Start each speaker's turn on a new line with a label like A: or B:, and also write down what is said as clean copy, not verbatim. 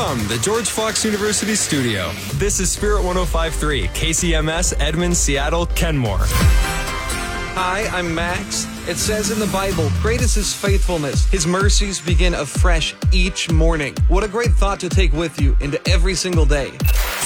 A: From the George Fox University studio, this is Spirit 105.3, KCMS, Edmond, Seattle, Kenmore.
B: Hi, I'm Max. It says in the Bible, great is His faithfulness. His mercies begin afresh each morning. What a great thought to take with you into every single day.